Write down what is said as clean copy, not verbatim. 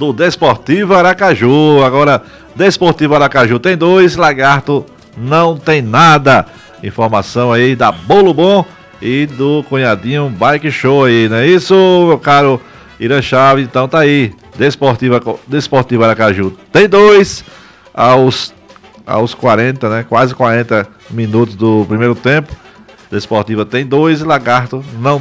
do Desportivo Aracaju. Agora, Desportivo Aracaju tem 2, Lagarto não tem nada. Informação aí da Bolo Bom e do Cunhadinho Bike Show aí, não é isso, meu caro Irã Chaves? Então tá aí, Desportivo Aracaju tem 2 aos 40, né? Quase 40 minutos do primeiro tempo. Desportiva tem 2 e Lagarto não